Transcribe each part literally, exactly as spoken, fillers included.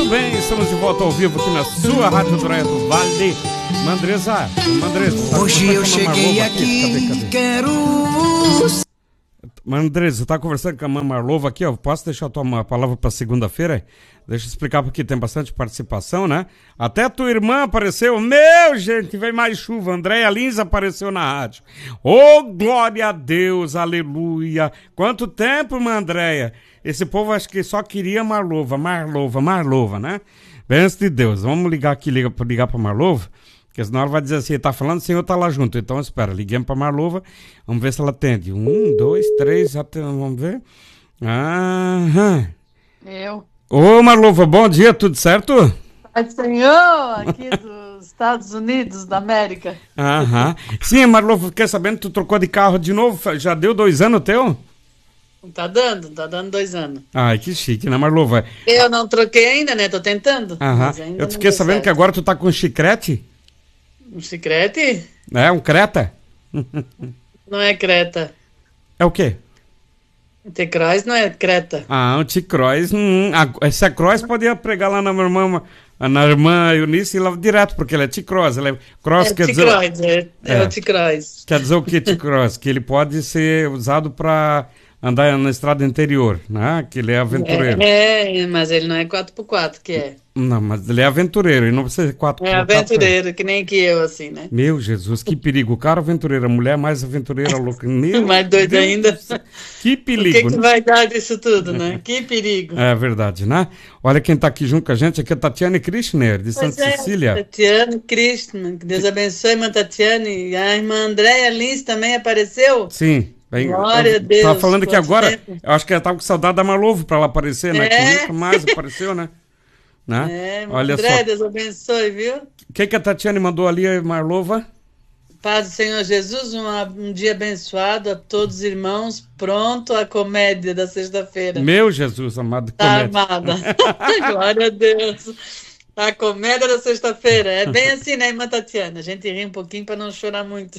Muito bem, estamos de volta ao vivo aqui na sua Rádio Droia do Vale. Mandresa, Mandresa. Tá Hoje eu cheguei aqui, cadê, cadê? Quero... Mandresa, tá conversando com a Mãe Marlova aqui, ó. Posso deixar a tua palavra para segunda-feira? Deixa eu explicar porque tem bastante participação, né? Até a tua irmã apareceu. Meu, gente, vem mais chuva. Andréia Lins apareceu na rádio. Ô, oh, glória a Deus, aleluia. Quanto tempo, irmã Andréia? Esse povo acho que só queria Marlova, Marlova, Marlova, né? Benção de Deus. Vamos ligar aqui, ligar, ligar pra Marlova, porque senão ela vai dizer assim, tá falando, o senhor tá lá junto. Então, espera, liguemos pra Marlova, vamos ver se ela atende. Um, dois, três, já tem, vamos ver. Aham. Eu. Ô, Marlova, bom dia, tudo certo? Pai Senhor, aqui dos Estados Unidos da América. Aham. Sim, Marlova, fiquei sabendo que tu trocou de carro de novo, já deu dois anos teu? Tá dando, tá dando dois anos. Ai, que chique, né, Marlova? Eu não troquei ainda, né? Tô tentando. Aham. Eu fiquei sabendo certo. Que agora tu tá com um chiclete? Um chiclete? É, um creta? Não é creta. É o quê? T-Cross não é creta. Ah, um T-Cross. Hum, esse é Cross podia pregar lá na minha irmã, na irmã Eunice e lá direto, porque ele é T-Cross. Ele é cross, é quer dizer. É, é, é o T-Cross. Quer dizer o que T-Cross? Que ele pode ser usado para andar na estrada interior, né? Que ele é aventureiro. É, é, mas ele não é quatro por quatro, que é. Não, mas ele é aventureiro, e não precisa ser quatro por quatro. É aventureiro, que nem que eu, assim, né? Meu Jesus, que perigo. O cara aventureiro, a mulher mais aventureira, louca. Meu mais doido Deus ainda. Que perigo. O que, que vai dar disso tudo, né? Que perigo. É verdade, né? Olha quem tá aqui junto com a gente, aqui é a Tatiane Krishner, de pois Santa é, Cecília. Tatiane Krishner, que Deus abençoe, irmã Tatiane. A irmã Andréia Lins também apareceu? Sim. Bem, glória a Deus. Tava falando aqui agora, tempo. Eu acho que ela tava com saudade da Marlova para ela aparecer, né? É. Que nunca mais apareceu, né? né? É, olha André, só. Deus abençoe, viu? O que, que a Tatiane mandou ali, Marlova? Paz do Senhor Jesus, uma, um dia abençoado a todos os irmãos, pronto a comédia da sexta-feira. Meu Jesus, amado, tá armada. Glória a Deus. A comédia da sexta-feira. É bem assim, né, irmã Tatiana? A gente ri um pouquinho para não chorar muito.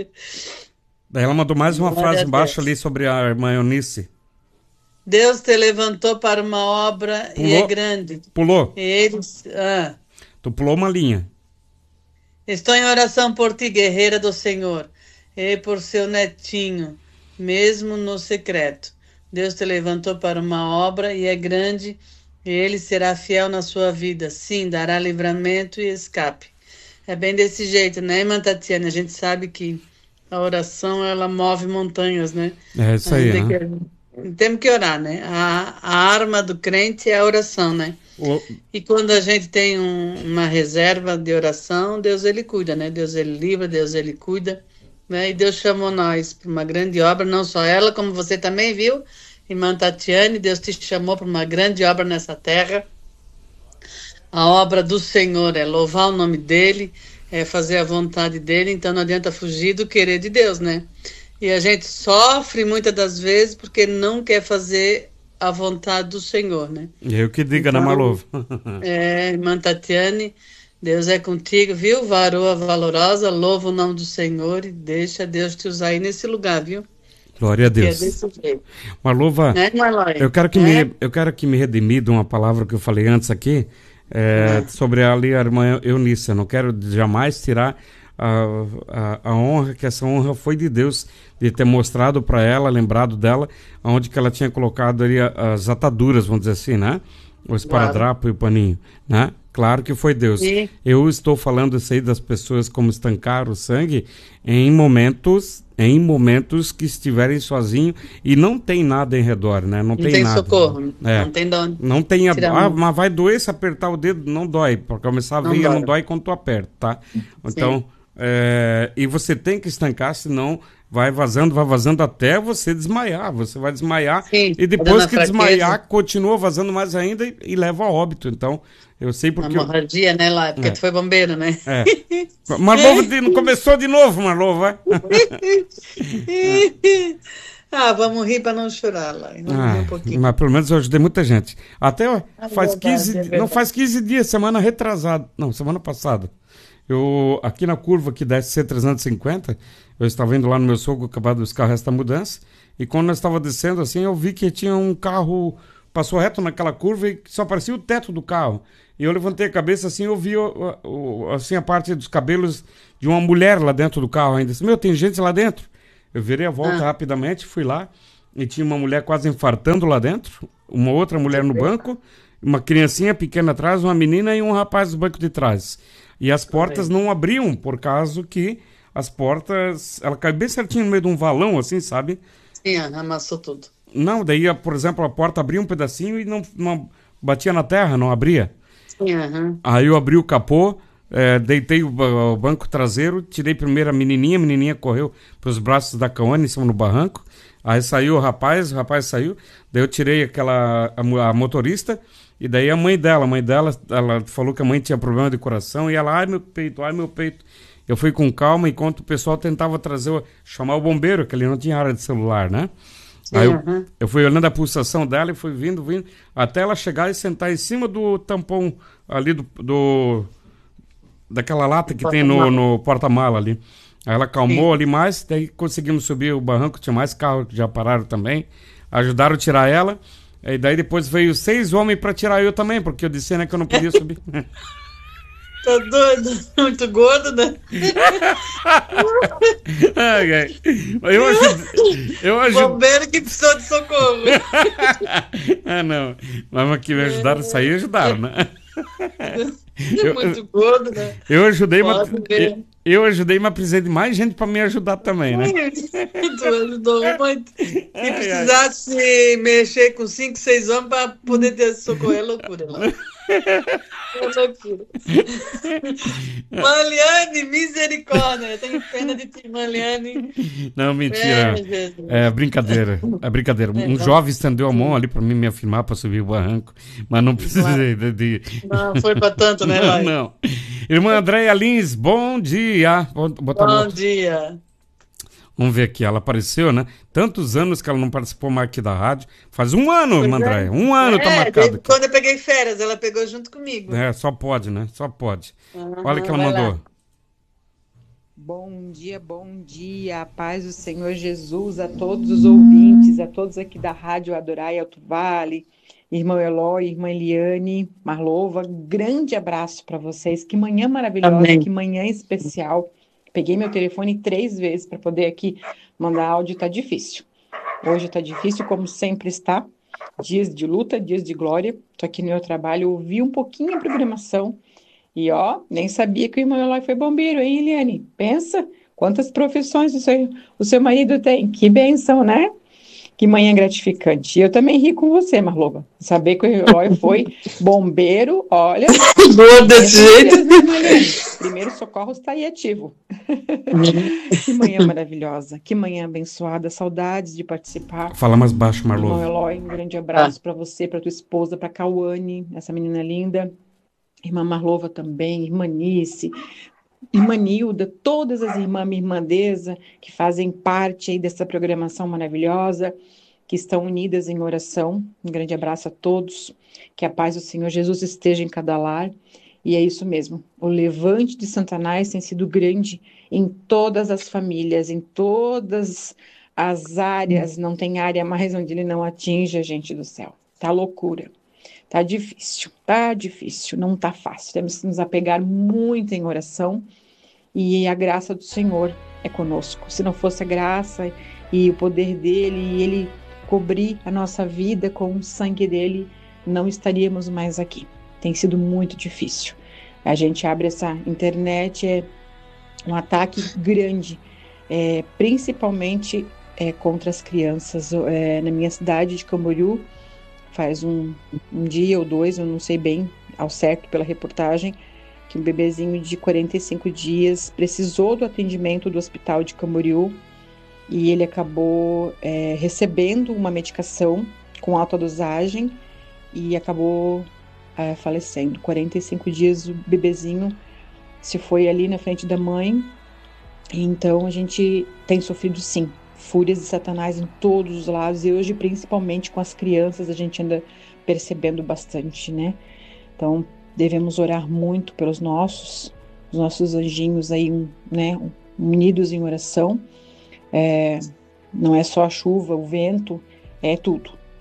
Daí ela mandou mais uma Glória frase embaixo ali sobre a irmã Eunice. Deus te levantou para uma obra pulou, e é grande. Pulou? E eles, ah. Tu pulou uma linha. Estou em oração por ti, guerreira do Senhor, e por seu netinho, mesmo no secreto. Deus te levantou para uma obra e é grande, e ele será fiel na sua vida. Sim, dará livramento e escape. É bem desse jeito, né, irmã Tatiana? A gente sabe que a oração, ela move montanhas, né? É isso aí, né? Que, temos que orar, né? A, a arma do crente é a oração, né? O... E quando a gente tem um, uma reserva de oração, Deus, ele cuida, né? Deus, ele livra, Deus, ele cuida, né? E Deus chamou nós para uma grande obra, não só ela, como você também viu, irmã Tatiane, Deus te chamou para uma grande obra nessa terra. A obra do Senhor é louvar o nome dele, é fazer a vontade dele, então não adianta fugir do querer de Deus, né? E a gente sofre muitas das vezes porque não quer fazer a vontade do Senhor, né? Eu que diga, então, na Marlova. É, irmã Tatiane, Deus é contigo, viu? Varoa valorosa, louva o nome do Senhor e deixa Deus te usar aí nesse lugar, viu? Glória a Deus. É desse jeito. Marlova, é, eu quero que é? me eu quero que me redimir de uma palavra que eu falei antes aqui, É, sobre ali a irmã Eunice. Eu não quero jamais tirar a, a, a honra, que essa honra foi de Deus, de ter mostrado para ela, lembrado dela, onde que ela tinha colocado ali as ataduras, vamos dizer assim, né? O esparadrapo claro. E o paninho, né? Claro que foi Deus. Sim. Eu estou falando isso aí das pessoas como estancar o sangue em momentos, em momentos que estiverem sozinhos e não tem nada em redor, né? Não, não tem, tem nada. Socorro, é. Não tem de onde. Não tem a... ah, mas vai doer se apertar o dedo, não dói. Para começar a veia não dói quando tu aperta, tá? Então, é... e você tem que estancar, senão vai vazando, vai vazando até você desmaiar. Você vai desmaiar. Sim, e depois que fraqueza. Desmaiar, continua vazando mais ainda e, e leva a óbito. Então, eu sei porque... Uma hemorragia, eu... né, lá? Porque é. Tu foi bombeiro, né? É. Marlova, de... começou de novo, Marlova. Ah, vamos rir para não chorar lá. Ah, um pouquinho. Mas pelo menos eu ajudei muita gente. Até ó, ah, faz verdade, quinze... É não faz quinze dias, semana retrasada. Não, semana passada. Eu, aqui na curva que desce C trezentos e cinquenta, eu estava indo lá no meu sogro, acabado de buscar o resto da mudança, e quando eu estava descendo assim, eu vi que tinha um carro passou reto naquela curva e só aparecia o teto do carro. E eu levantei a cabeça assim, eu vi o, o, assim, a parte dos cabelos de uma mulher lá dentro do carro ainda. Disse, meu, tem gente lá dentro. Eu virei a volta ah. rapidamente, fui lá e tinha uma mulher quase infartando lá dentro, uma outra mulher no banco, uma criancinha pequena atrás, uma menina e um rapaz no banco de trás. E as portas não abriam, por causa que as portas, ela caiu bem certinho no meio de um valão, assim, sabe? Sim, amassou tudo. Não, daí, por exemplo, a porta abria um pedacinho e não, não batia na terra, não abria. Sim, uhum. Aí eu abri o capô, é, deitei o, o banco traseiro, tirei primeiro a menininha, a menininha correu para os braços da Caone, em cima no barranco. Aí saiu o rapaz, o rapaz saiu, daí eu tirei aquela, a, a motorista, e daí a mãe dela, a mãe dela, ela falou que a mãe tinha problema de coração, e ela, ai meu peito, ai meu peito. Eu fui com calma, enquanto o pessoal tentava trazer, chamar o bombeiro, que ele não tinha área de celular, né? Sim, aí eu, uhum. eu fui olhando a pulsação dela e fui vindo, vindo, até ela chegar e sentar em cima do tampão ali, do, do daquela lata que tem no, no porta-mala ali. Aí ela acalmou Sim. ali mais, daí conseguimos subir o barranco, tinha mais carros que já pararam também, ajudaram a tirar ela, e daí depois veio seis homens para tirar eu também, porque eu disse, né, que eu não podia subir. Tá doido? Muito gordo, né? Ai, ai. Eu ajudei. Eu ajudei. Bombeiro que precisou de socorro. Ah, não. Mas que me ajudaram a sair, ajudaram, né? Eu, muito gordo, né? Eu ajudei, mas eu, eu ajudei, mas precisei de mais gente para me ajudar também, né? Tu ajudou muito. E precisasse ai, ai. mexer com cinco, seis homens para poder ter socorro. É loucura, lá. É loucura. Maliane, misericórdia. Tenho pena de ti, Maliane. Não, mentira. É, é brincadeira. É brincadeira. Um é, jovem estendeu a mão ali para mim me afirmar para subir o barranco, mas não precisei claro. de, de... Não foi para tanto, né, Lai? Não, não. Irmã Andréia Lins, bom dia. Bom, bom dia. Vamos ver aqui, ela apareceu, né? Tantos anos que ela não participou mais aqui da rádio. Faz um ano, irmã Andréia. Um ano é, tá marcado. Aqui. Quando eu peguei férias, ela pegou junto comigo. É, só pode, né? Só pode. Uhum, olha o que ela mandou. Lá. Bom dia, bom dia. A paz do Senhor Jesus a todos os ouvintes, a todos aqui da Rádio Adorai Alto Vale, irmão Eloy, irmã Eliane, Marlova. Grande abraço para vocês. Que manhã maravilhosa, Amém. Que manhã especial. Peguei meu telefone três vezes para poder aqui mandar áudio, tá difícil. Hoje tá difícil, como sempre está. Dias de luta, dias de glória. Tô aqui no meu trabalho, ouvi um pouquinho a programação e, ó, nem sabia que o irmão Eloy foi bombeiro, hein, Eliane? Pensa, quantas profissões o seu, o seu marido tem. Que bênção, né? Que manhã gratificante. E eu também ri com você, Marlova. Saber que o Eloy foi bombeiro, olha... Boa desse jeito. Primeiro socorro está aí ativo. Que manhã maravilhosa. Que manhã abençoada. Saudades de participar. Fala mais baixo, Marlova. Irmão Eloy, um grande abraço ah. para você, para tua esposa, para Cauane, essa menina linda. Irmã Marlova também, irmã Nice... Irmã Nilda, todas as irmãs irmandeza que fazem parte aí dessa programação maravilhosa, que estão unidas em oração. Um grande abraço a todos, que a paz do Senhor Jesus esteja em cada lar. E é isso mesmo, o levante de Satanás tem sido grande em todas as famílias, em todas as áreas, não tem área mais onde ele não atinja, gente do céu. Tá loucura. Tá difícil, tá difícil, não tá fácil. Temos que nos apegar muito em oração e a graça do Senhor é conosco. Se não fosse a graça e o poder dele e ele cobrir a nossa vida com o sangue dele, não estaríamos mais aqui. Tem sido muito difícil. A gente abre essa internet, é um ataque grande, é, principalmente é, contra as crianças. É, na minha cidade de Camboriú, faz um, um dia ou dois, eu não sei bem ao certo pela reportagem, que um bebezinho de quarenta e cinco dias precisou do atendimento do hospital de Camboriú e ele acabou é, recebendo uma medicação com alta dosagem e acabou é, falecendo. quarenta e cinco dias o bebezinho se foi ali na frente da mãe, e então a gente tem sofrido sim fúrias de Satanás em todos os lados, e hoje principalmente com as crianças a gente anda percebendo bastante, né? Então devemos orar muito pelos nossos, os nossos anjinhos aí, né, unidos em oração. É, não é só a chuva, o vento, é tudo.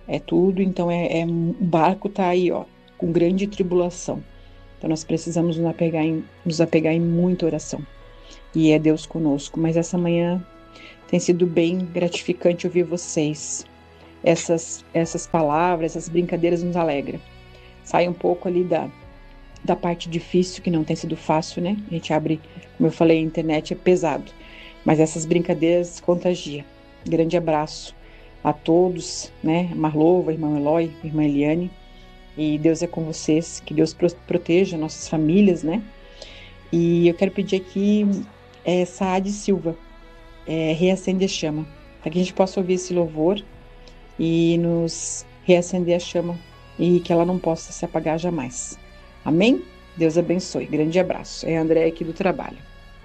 é tudo, então é, é o barco está aí, ó, com grande tribulação. Então nós precisamos nos apegar em, nos apegar em muita oração. E é Deus conosco. Mas essa manhã tem sido bem gratificante ouvir vocês. Essas, essas palavras, essas brincadeiras nos alegram. Sai um pouco ali da, da parte difícil, que não tem sido fácil, né? A gente abre, como eu falei, a internet é pesado. Mas essas brincadeiras contagiam. Grande abraço a todos, né? Marlova, irmão Eloy, irmã Eliane. E Deus é com vocês. Que Deus proteja nossas famílias, né? E eu quero pedir aqui é, Saad Silva, é, reacende a chama, para que a gente possa ouvir esse louvor e nos reacender a chama e que ela não possa se apagar jamais. Amém? Deus abençoe. Grande abraço. É a Andréia aqui do trabalho.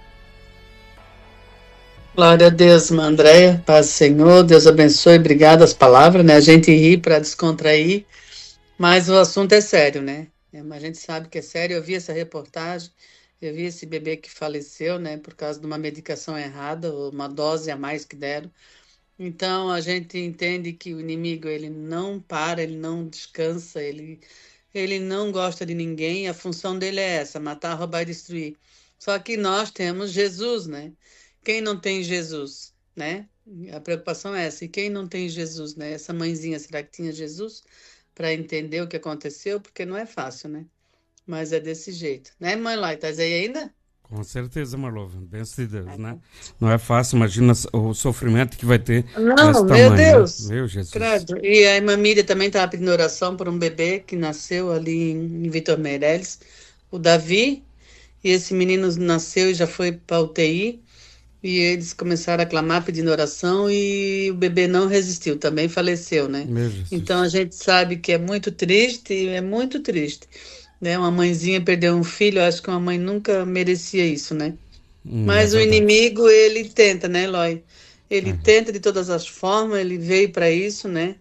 Glória a Deus, irmã Andréia. Paz do Senhor. Deus abençoe. Obrigada as palavras, né? A gente ri para descontrair, mas o assunto é sério, né? A gente sabe que é sério. Eu vi essa reportagem. Eu vi esse bebê que faleceu, né, por causa de uma medicação errada, ou uma dose a mais que deram. Então, a gente entende que o inimigo, ele não para, ele não descansa, ele, ele não gosta de ninguém. A função dele é essa, matar, roubar e destruir. Só que nós temos Jesus, né? Quem não tem Jesus, né? A preocupação é essa. E quem não tem Jesus, né? Essa mãezinha, será que tinha Jesus para entender o que aconteceu? Porque não é fácil, né? Mas é desse jeito. Né, mãe Lai? Estás aí ainda? Com certeza, Marlova. Benção de Deus, né? Não é fácil, imagina o sofrimento que vai ter. Não, meu mãe, Deus. Né? Meu Jesus. Credo. E a irmã Miriam também estava pedindo oração por um bebê que nasceu ali em Vitor Meirelles, o Davi. E esse menino nasceu e já foi para U T I. E eles começaram a clamar pedindo oração e o bebê não resistiu, também faleceu, né? Meu Jesus. Então a gente sabe que é muito triste, é muito triste. Né? Uma mãezinha perdeu um filho, eu acho que uma mãe nunca merecia isso, né? Hum, Mas é o inimigo, ele tenta, né, Eloy? Ele é. tenta de todas as formas, ele veio para isso, né?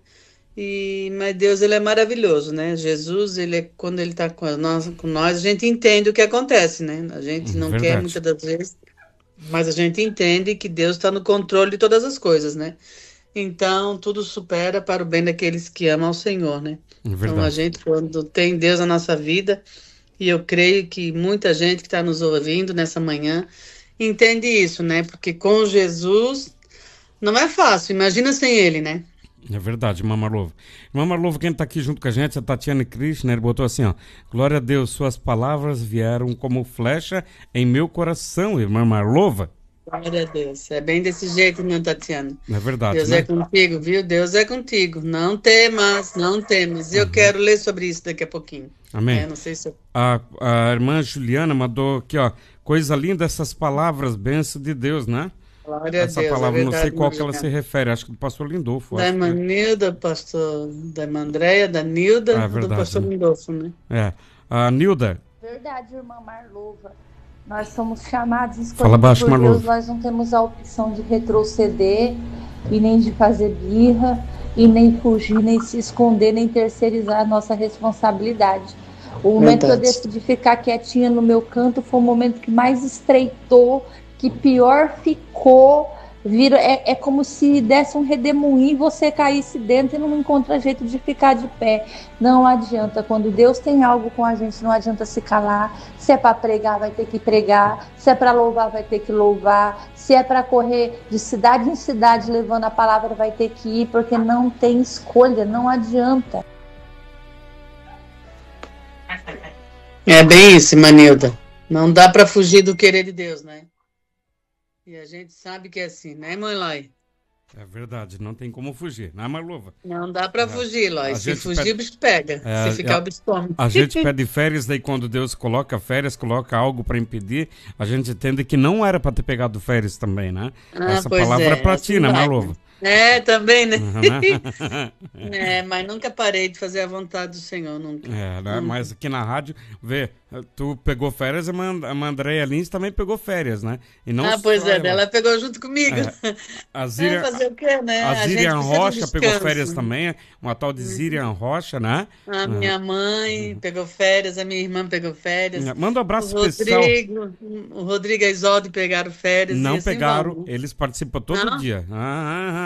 E, mas Deus, ele é maravilhoso, né? Jesus, ele é, quando ele está com nós, com nós, a gente entende o que acontece, né? A gente não Verdade. quer muitas das vezes, mas a gente entende que Deus está no controle de todas as coisas, né? Então, tudo supera para o bem daqueles que amam ao Senhor, né? Verdade. Então, a gente, quando tem Deus na nossa vida, e eu creio que muita gente que está nos ouvindo nessa manhã entende isso, né? Porque com Jesus não é fácil, imagina sem Ele, né? É verdade, irmã Marlova. Irmã Marlova, quem está aqui junto com a gente, a Tatiana Krishna, ele botou assim, ó: glória a Deus, suas palavras vieram como flecha em meu coração, irmã Marlova. Glória a Deus. É bem desse jeito, minha Tatiana. É verdade, Deus né? é contigo, viu? Deus é contigo. Não temas, não temas. Eu uhum. quero ler sobre isso daqui a pouquinho. Amém. É, não sei se eu... a, a irmã Juliana mandou aqui, ó, coisa linda essas palavras, benção de Deus, né? Glória Essa a Deus. palavra, é verdade, não sei qual que ela se refere, acho que do pastor Lindolfo. Da irmã que... Nilda, pastor, da irmã Andréia, da Nilda, ah, é verdade, do pastor né? Lindolfo, né? É. A Nilda. Verdade, irmã Marlova. Nós somos chamados e Fala baixo, por Marlova. Deus, nós não temos a opção de retroceder e nem de fazer birra e nem fugir, nem se esconder, nem terceirizar a nossa responsabilidade. O momento Verdade. que eu decidi ficar quietinha no meu canto foi o momento que mais estreitou, que pior ficou. Vira, é, é como se desse um redemoinho e você caísse dentro e não encontra jeito de ficar de pé. Não adianta. Quando Deus tem algo com a gente, não adianta se calar. Se é para pregar, vai ter que pregar. Se é para louvar, vai ter que louvar. Se é para correr de cidade em cidade levando a palavra, vai ter que ir, porque não tem escolha, não adianta. É bem isso, Manilda. Não dá para fugir do querer de Deus, né? E a gente sabe que é assim, né, mãe Lói? É verdade, não tem como fugir, não é, Marlova? Não dá pra é. fugir, Lói. Se fugir, pede... o bicho pega. É, Se ficar, a... o bicho come. A gente pede férias, daí quando Deus coloca férias, coloca algo para impedir, a gente entende que não era para ter pegado férias também, né? Ah, Essa palavra é, é pra ti, né, Marlova? É, também, né? é, mas nunca parei de fazer a vontade do Senhor, nunca. É, né? Hum. Mas aqui na rádio, vê, tu pegou férias, a Andréia Lins também pegou férias, né? E não ah, pois é, ela. ela pegou junto comigo. É. A Zirian, é, fazer o quê, né? A Zirian Rocha pegou férias também, uma tal de Zirian Rocha, né? A uhum. minha mãe uhum. pegou férias, a minha irmã pegou férias. Manda um abraço o especial. Rodrigo, o Rodrigo e a Isolde pegaram férias. Não assim pegaram, vamos. Eles participam todo não? dia. Ah, ah, ah.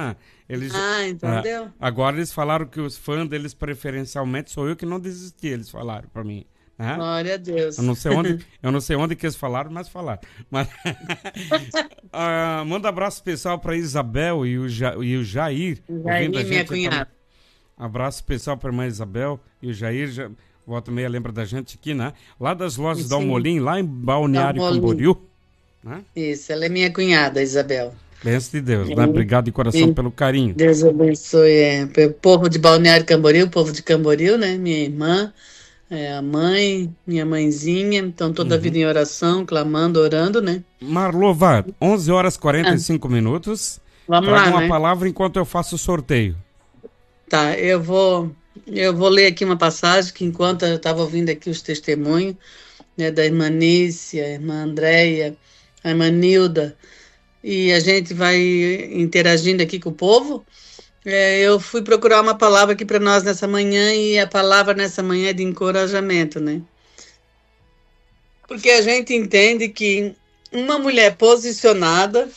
Eles, ah, entendeu? É, agora eles falaram que os fãs deles preferencialmente sou eu que não desisti, eles falaram para mim. Né? Glória a Deus. Eu não sei onde, eu não sei onde que eles falaram, mas falaram. Mas, uh, manda um abraço especial para Isabel e o, ja, e o Jair. Jair, minha gente, cunhada. Um abraço especial para a irmã Isabel e o Jair. Já, volta meia lembra da gente aqui, né? Lá das lojas Sim. da Almolim, lá em Balneário Camboriú. Né? Isso, ela é minha cunhada, Isabel. Bênção de Deus, né? Obrigado de coração Sim. pelo carinho. Deus abençoe. É, o povo de Balneário Camboriú, o povo de Camboriú, né? Minha irmã, é, a mãe, minha mãezinha, estão toda uhum. a vida em oração, clamando, orando, né? Marlova, onze horas e quarenta e cinco ah. minutos. Vamos Traga lá, uma né? palavra enquanto eu faço o sorteio. Tá, eu vou, eu vou ler aqui uma passagem que enquanto eu estava ouvindo aqui os testemunhos, né, da irmã Nícia, a irmã Andréia, a irmã Nilda, e a gente vai interagindo aqui com o povo. É, eu fui procurar uma palavra aqui para nós nessa manhã, e a palavra nessa manhã é de encorajamento, né? Porque a gente entende que uma mulher posicionada,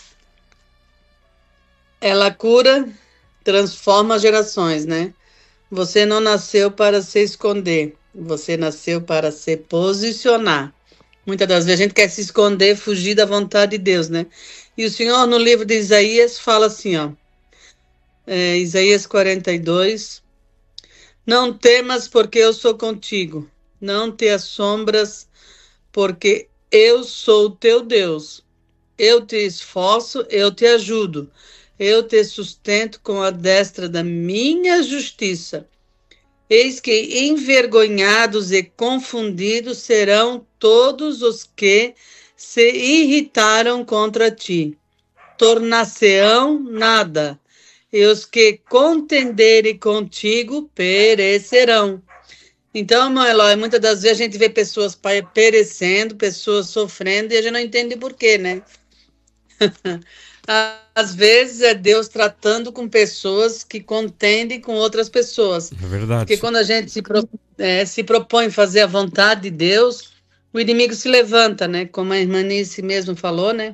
ela cura, transforma gerações, né? Você não nasceu para se esconder, você nasceu para se posicionar. Muitas das vezes a gente quer se esconder, fugir da vontade de Deus, né? E o Senhor, no livro de Isaías, fala assim, ó. É, Isaías quarenta e dois. Não temas, porque eu sou contigo. Não te assombras, porque eu sou o teu Deus. Eu te esforço, eu te ajudo. Eu te sustento com a destra da minha justiça. Eis que envergonhados e confundidos serão todos os que se irritaram contra ti. Tornar-se-ão nada, e os que contenderem contigo perecerão. Então, irmão Eloy, muitas das vezes a gente vê pessoas perecendo, pessoas sofrendo, e a gente não entende por quê, né? Às vezes é Deus tratando com pessoas que contendem com outras pessoas. É verdade. Porque quando a gente se, pro, é, se propõe fazer a vontade de Deus, o inimigo se levanta, né? Como a irmã Nice mesmo falou, né?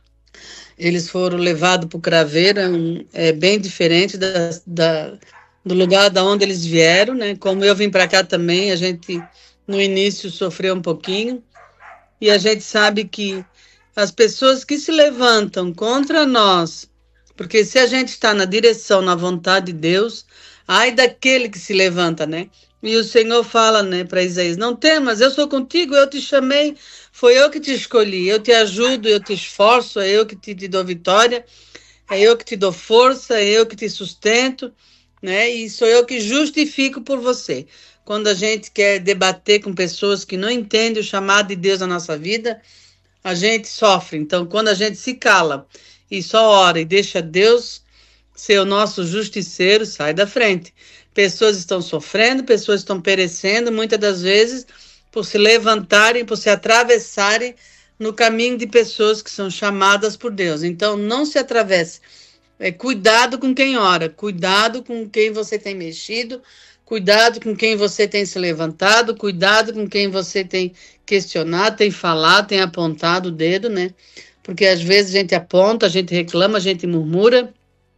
Eles foram levados para o craveiro, é bem diferente da, da, do lugar da onde eles vieram, né? Como eu vim para cá também, a gente no início sofreu um pouquinho, e a gente sabe que as pessoas que se levantam contra nós, porque se a gente está na direção, na vontade de Deus, ai daquele que se levanta, né? E o Senhor fala, né, para Isaías, não temas, eu sou contigo, eu te chamei, foi eu que te escolhi, eu te ajudo, eu te esforço, é eu que te, te dou vitória, é eu que te dou força, é eu que te sustento, né? E sou eu que justifico por você. Quando a gente quer debater com pessoas que não entendem o chamado de Deus na nossa vida, a gente sofre. Então, quando a gente se cala e só ora e deixa Deus ser o nosso justiceiro, sai da frente. Pessoas estão sofrendo, pessoas estão perecendo, muitas das vezes, por se levantarem, por se atravessarem no caminho de pessoas que são chamadas por Deus. Então, não se atravesse. É, cuidado com quem ora, cuidado com quem você tem mexido, cuidado com quem você tem se levantado, cuidado com quem você tem questionado, tem falado, tem apontado o dedo, né? Porque às vezes a gente aponta, a gente reclama, a gente murmura,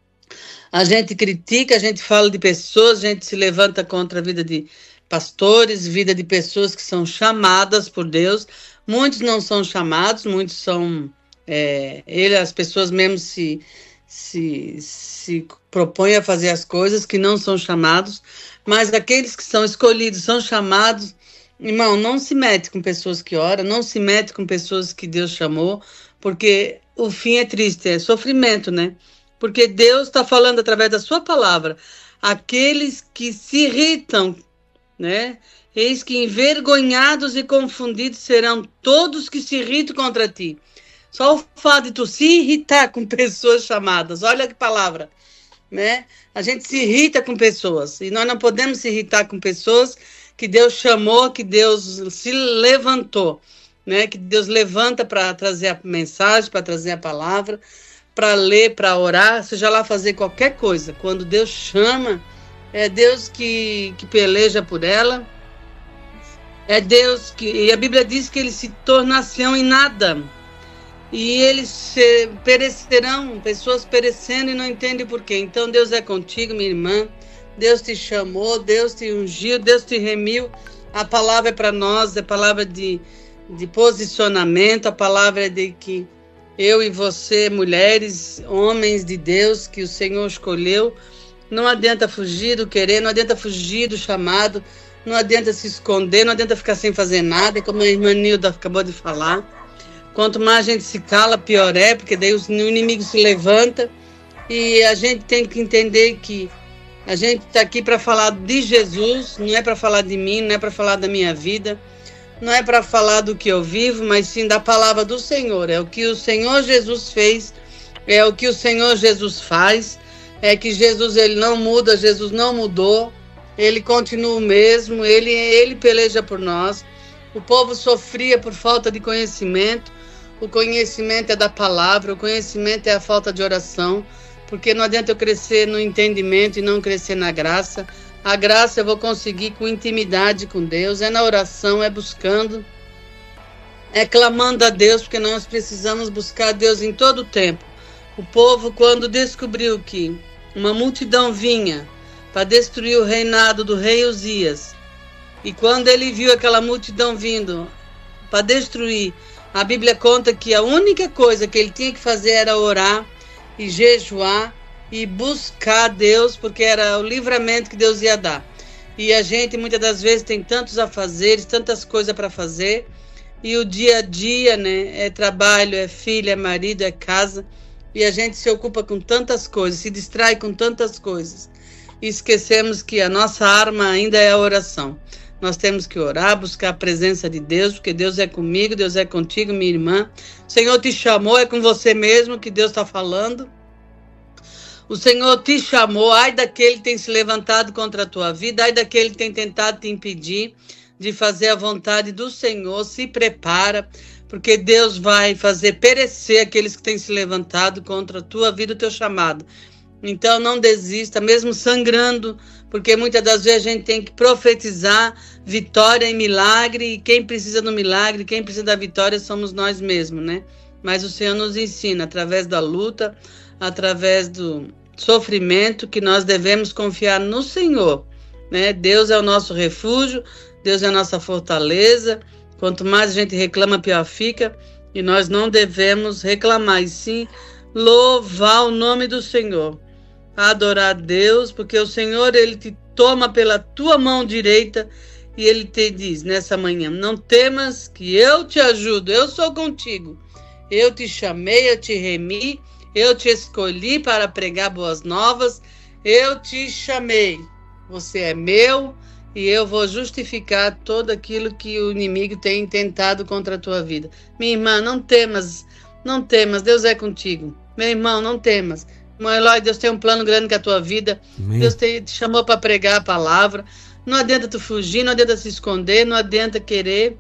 a gente critica, a gente fala de pessoas, a gente se levanta contra a vida de pastores, vida de pessoas que são chamadas por Deus. Muitos não são chamados, muitos são... É, ele, as pessoas mesmo se, se, se propõem a fazer as coisas que não são chamados, mas aqueles que são escolhidos, são chamados. Irmão, não se mete com pessoas que oram, não se mete com pessoas que Deus chamou, porque o fim é triste, é sofrimento, né? Porque Deus está falando através da sua palavra, aqueles que se irritam, né? Eis que envergonhados e confundidos serão todos que se irritam contra ti. Só o fato de tu se irritar com pessoas chamadas, olha que palavra, né? A gente se irrita com pessoas, e nós não podemos se irritar com pessoas que Deus chamou, que Deus se levantou, né? Que Deus levanta para trazer a mensagem, para trazer a palavra, para ler, para orar, seja lá fazer qualquer coisa. Quando Deus chama, é Deus que, que peleja por ela, é Deus que... E a Bíblia diz que eles se tornassem em nada. e eles se perecerão, pessoas perecendo e não entendem por quê. Então Deus é contigo, minha irmã, Deus te chamou, Deus te ungiu, Deus te remiu. A palavra é para nós, é palavra de, de posicionamento, a palavra é de que eu e você, mulheres, homens de Deus, que o Senhor escolheu, não adianta fugir do querer, não adianta fugir do chamado, não adianta se esconder, não adianta ficar sem fazer nada, como a irmã Nilda acabou de falar. Quanto mais a gente se cala, pior é, porque daí o inimigo se levanta, e a gente tem que entender que a gente está aqui para falar de Jesus, não é para falar de mim, não é para falar da minha vida, não é para falar do que eu vivo, mas sim da palavra do Senhor. É o que o Senhor Jesus fez, é o que o Senhor Jesus faz, é que Jesus ele não muda, Jesus não mudou, ele continua o mesmo, ele, ele peleja por nós. O povo sofria por falta de conhecimento, o conhecimento é da palavra, o conhecimento é a falta de oração, porque não adianta eu crescer no entendimento e não crescer na graça. A graça eu vou conseguir com intimidade com Deus, é na oração, é buscando, é clamando a Deus, porque nós precisamos buscar Deus em todo o tempo. O povo, quando descobriu que uma multidão vinha para destruir o reinado do rei Uzias, e quando ele viu aquela multidão vindo para destruir, a Bíblia conta que a única coisa que ele tinha que fazer era orar e jejuar e buscar Deus, porque era o livramento que Deus ia dar. E a gente muitas das vezes tem tantos afazeres, tantas coisas para fazer, e o dia a dia, né, é trabalho, é filho, é marido, é casa, e a gente se ocupa com tantas coisas, se distrai com tantas coisas, e esquecemos que a nossa arma ainda é a oração. Nós temos que orar, buscar a presença de Deus, porque Deus é comigo, Deus é contigo, minha irmã. O Senhor te chamou, é com você mesmo que Deus está falando. O Senhor te chamou, ai daquele que tem se levantado contra a tua vida, ai daquele que tem tentado te impedir de fazer a vontade do Senhor. Se prepara, porque Deus vai fazer perecer aqueles que têm se levantado contra a tua vida, o teu chamado. Então não desista, mesmo sangrando, porque muitas das vezes a gente tem que profetizar vitória e milagre, e quem precisa do milagre, quem precisa da vitória somos nós mesmos, né? Mas o Senhor nos ensina, através da luta, através do sofrimento, que nós devemos confiar no Senhor, né? Deus é o nosso refúgio, Deus é a nossa fortaleza. Quanto mais a gente reclama, pior fica, e nós não devemos reclamar, e sim louvar o nome do Senhor, adorar a Deus, porque o Senhor, ele te toma pela tua mão direita e ele te diz nessa manhã: não temas, que eu te ajudo, eu sou contigo, eu te chamei, eu te remi, eu te escolhi para pregar boas novas, eu te chamei, você é meu, e eu vou justificar tudo aquilo que o inimigo tem tentado contra a tua vida. Minha irmã, não temas, não temas, Deus é contigo. Meu irmão, não temas. Irmão Eloy, Deus tem um plano grande com a tua vida. Amém. Deus te, te chamou para pregar a palavra. Não adianta tu fugir, não adianta se esconder, não adianta querer.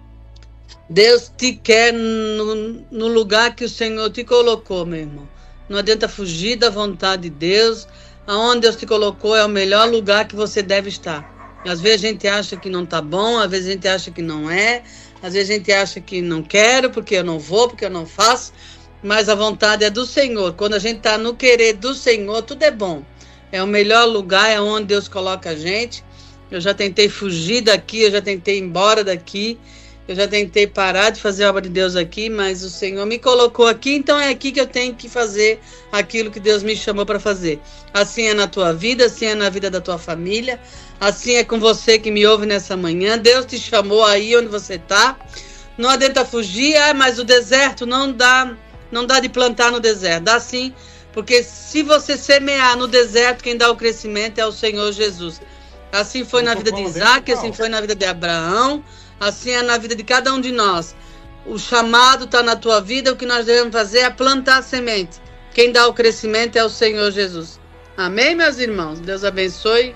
Deus te quer no, no lugar que o Senhor te colocou, meu irmão. Não adianta fugir da vontade de Deus. Aonde Deus te colocou é o melhor lugar que você deve estar. Às vezes a gente acha que não tá bom, às vezes a gente acha que não é, às vezes a gente acha que não quero, porque eu não vou, porque eu não faço. Mas a vontade é do Senhor. Quando a gente está no querer do Senhor, tudo é bom. É o melhor lugar, é onde Deus coloca a gente. Eu já tentei fugir daqui, eu já tentei ir embora daqui, eu já tentei parar de fazer a obra de Deus aqui, mas o Senhor me colocou aqui, então é aqui que eu tenho que fazer aquilo que Deus me chamou para fazer. Assim é na tua vida, assim é na vida da tua família, assim é com você que me ouve nessa manhã. Deus te chamou aí onde você está. Não adianta fugir, ah, mas o deserto não dá... Não dá de plantar no deserto, dá sim, porque se você semear no deserto, quem dá o crescimento é o Senhor Jesus. Assim foi na vida de Isaac, assim foi na vida de Abraão, assim é na vida de cada um de nós. O chamado está na tua vida, o que nós devemos fazer é plantar a semente. Quem dá o crescimento é o Senhor Jesus. Amém, meus irmãos? Deus abençoe.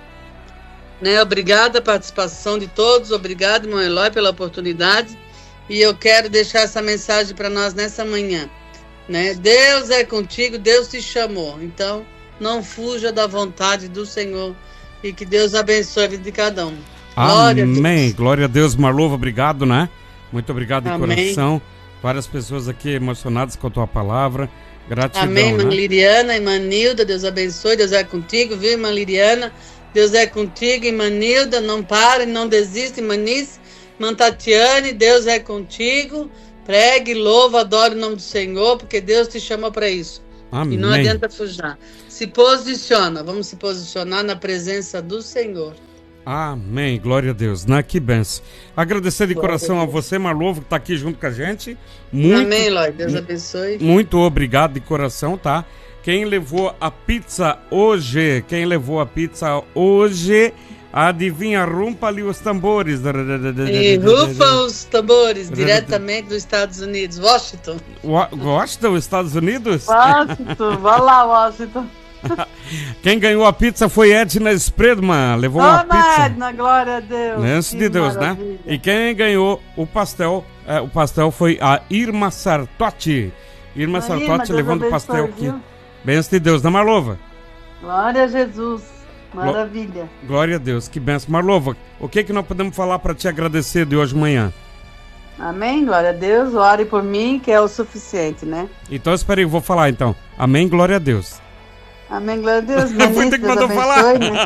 Né? Obrigada a participação de todos, obrigado, irmão Eloy, pela oportunidade. E eu quero deixar essa mensagem para nós nessa manhã, né? Deus é contigo, Deus te chamou. Então, não fuja da vontade do Senhor. E que Deus abençoe a vida de cada um. Glória Amém. A Glória a Deus, Marlova. Obrigado, né? Muito obrigado de Amém. Coração. Várias pessoas aqui emocionadas com a tua palavra. Gratidão. Amém, irmã né? Liriana, irmã Nilda, Deus abençoe, Deus é contigo, viu, irmã Liriana? Deus é contigo, irmã Nilda, não pare, não desista, irmã Nice, irmã Tatiane, Deus é contigo. Pregue, louva, adore o nome do Senhor, porque Deus te chamou para isso. Amém. E não adianta fugir. Se posiciona, vamos se posicionar na presença do Senhor. Amém, glória a Deus, né? Que benção. Agradecer de Glória coração a a, Deus. você, Marlovo, que está aqui junto com a gente. Muito, Amém, Lói, Deus abençoe. Muito obrigado de coração, tá? Quem levou a pizza hoje, quem levou a pizza hoje, adivinha, rumpa ali os tambores. E rufa os tambores, diretamente dos Estados Unidos, Washington. Washington, Estados Unidos? Washington, vai lá, Washington. Quem ganhou a pizza foi Edna Spredman, levou uma Toma, pizza. Edna, glória a Deus. Nesse de Deus, maravilha. né? E quem ganhou o pastel, é, o pastel foi a Irma Sartotti. Irma Irma, Sartotti Deus levando o abençoe, pastel aqui. viu? Benção de Deus, né, Marlova? Glória a Jesus, maravilha. Glória a Deus, que benção. Marlova, o que que nós podemos falar para te agradecer de hoje de manhã? Amém, glória a Deus, ore por mim, que é o suficiente, né? Então, espera aí, eu vou falar então. Amém, glória a Deus. Amém, glória a Deus. Foi tu que mandou falar. Né?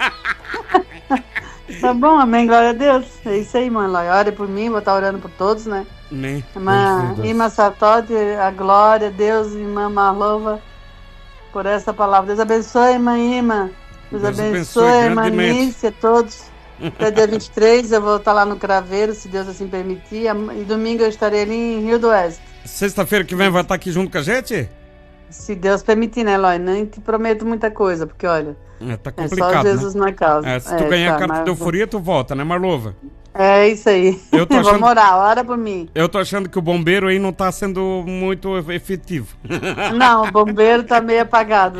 Tá bom, amém, glória a Deus. É isso aí, mãe. Ore por mim, vou estar orando por todos, né? Amém. Irmã Irma Sartotti, a glória a Deus, irmã Marlova, por essa palavra. Deus abençoe, irmã Irma. Deus, Deus abençoe, abençoe irmã Nícia, a todos. Até dia vinte e três eu vou estar lá no Craveiro, se Deus assim permitir. E domingo eu estarei ali em Rio do Oeste. Sexta-feira que vem vai estar aqui junto com a gente? Se Deus permitir, né, Lói? Nem te prometo muita coisa, porque olha, é, tá complicado, é só Jesus né? na causa. É, se tu é, ganhar tá, a carta mas... de euforia, tu volta, né, Marlova? É isso aí. Eu tô achando... Vamos orar, ora por mim. Eu tô achando que o bombeiro aí não tá sendo muito efetivo. Não, o bombeiro tá meio apagado.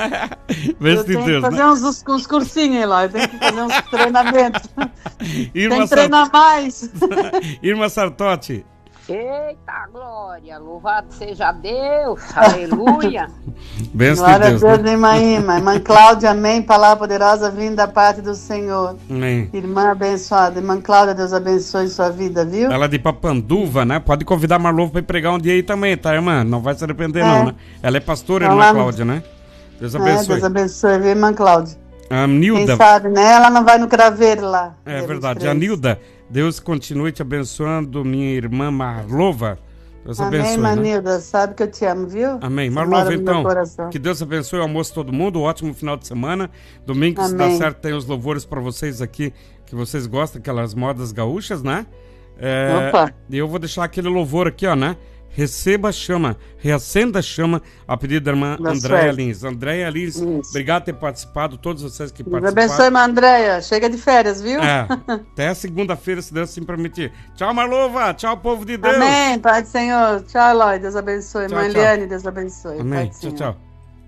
Vê eu se tenho Deus, que fazer né? uns, uns cursinhos aí lá, eu tenho que fazer uns treinamentos. Irma Tem que treinar Sart... mais. Irma Sartotti. Eita glória, louvado seja Deus, aleluia. Benção Glória de Deus, a Deus, né? irmã Irma. Irmã Cláudia, amém, palavra poderosa vinda da parte do Senhor. Amém. Irmã abençoada, irmã Cláudia, Deus abençoe sua vida, viu? Ela é de Papanduva, né? Pode convidar a Marlova pra ir pregar um dia aí também, tá, irmã? Não vai se arrepender, É. não, né? Ela é pastora, Então, irmã lá- Cláudia, né? Deus É, abençoe. Deus abençoe, viu, irmã Cláudia? A Quem Nilda. sabe, né? Ela não vai no Craveiro lá. É dia verdade. vinte e três. A Nilda, Deus continue te abençoando, minha irmã Marlova. Deus Amém, abençoe, irmã né? Nilda, sabe que eu te amo, viu? Amém. Você Marlova, mora no meu então, coração. que Deus abençoe o almoço de todo mundo, um ótimo final de semana. Domingo, se dá Amém. certo, tem os louvores para vocês aqui, que vocês gostam, aquelas modas gaúchas, né? É, Opa. E eu vou deixar aquele louvor aqui, ó, né? Receba a chama, reacenda a chama, a pedido da irmã Da Andréia Sueli. Lins. Andréia Lins, Isso. obrigado por ter participado, todos vocês que Deus participaram. abençoe, irmã Andréia. Chega de férias, viu? É, até segunda-feira, se Deus assim permitir. Tchau, Marlova. Tchau, povo de Deus. Amém, Pai do Senhor. Tchau, Eloy. Deus abençoe. Tchau, Irmã tchau. Eliane, Deus abençoe. Amém. Pai do Tchau, Senhor. tchau.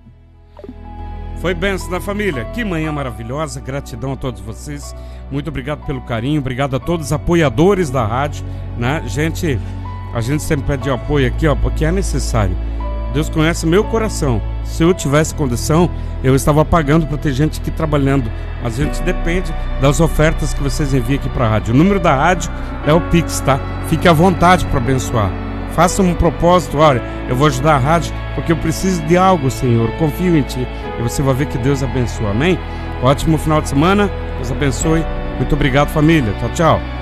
Foi benção da família. Que manhã maravilhosa. Gratidão a todos vocês. Muito obrigado pelo carinho. Obrigado a todos os apoiadores da rádio, né? Gente, a gente sempre pede apoio aqui, ó, porque é necessário. Deus conhece meu coração. Se eu tivesse condição, eu estava pagando para ter gente aqui trabalhando. Mas a gente depende das ofertas que vocês enviam aqui para a rádio. O número da rádio é o Pix, tá? Fique à vontade para abençoar. Faça um propósito, olha, eu vou ajudar a rádio porque eu preciso de algo, Senhor. Confio em Ti. E você vai ver que Deus abençoa, amém? Ótimo final de semana. Deus abençoe. Muito obrigado, família. Tchau, tchau.